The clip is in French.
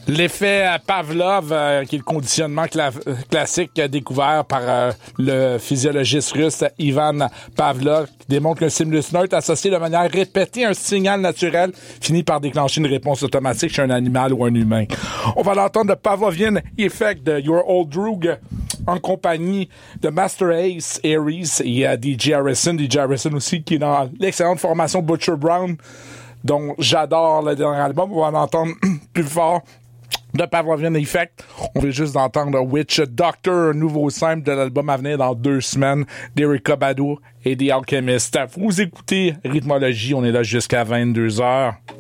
L'effet Pavlov, qui est le conditionnement classique découvert par le physiologiste russe Ivan Pavlov, qui démontre qu'un stimulus neutre associé de manière répétée à un signal naturel finit par déclencher une réponse automatique chez un animal ou un humain. On va l'entendre, le Pavlovian Effect de Your Old Droog, en compagnie de Master Ace Aries et DJ Harrison. DJ Harrison aussi, qui est dans l'excellente formation Butcher Brown, dont j'adore le dernier album. On va l'entendre plus fort de Pavlovian Effect. On vient juste d'entendre Witch Doctor, un nouveau simple de l'album à venir dans 2 semaines d'Erykah Badu et The Alchemist. Vous écoutez Rythmologie, on est là jusqu'à 22h.